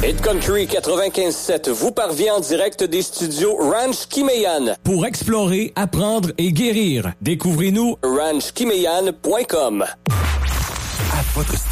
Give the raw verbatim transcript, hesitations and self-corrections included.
Hit Country quatre-vingt-quinze sept vous parvient en direct des studios Ranch Kimeyan. Pour explorer, apprendre et guérir, découvrez-nous ranch kimeyan point com. À votre